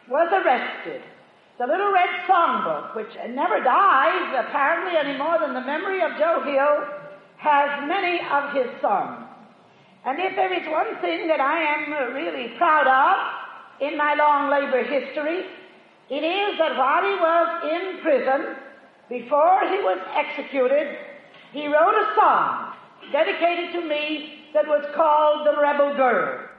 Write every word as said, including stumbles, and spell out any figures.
was arrested. The Little Red Songbook, which never dies, apparently, any more than the memory of Joe Hill, has many of his songs. And if there is one thing that I am really proud of in my long labor history, it is that while he was in prison, before he was executed, he wrote a song dedicated to me that was called The Rebel Girl.